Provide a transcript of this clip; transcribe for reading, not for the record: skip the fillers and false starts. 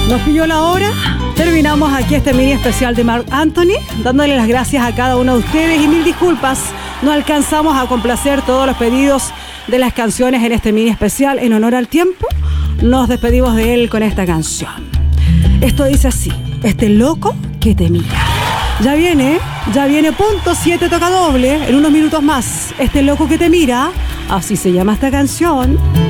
Nos pilló la hora. Terminamos aquí este mini especial de Marc Anthony, dándole las gracias a cada uno de ustedes y mil disculpas. No alcanzamos a complacer todos los pedidos de las canciones en este mini especial. En honor al tiempo, nos despedimos de él con esta canción. Esto dice así: este loco que te mira. Ya viene punto 7 toca doble en unos minutos más. Este loco que te mira, así se llama esta canción.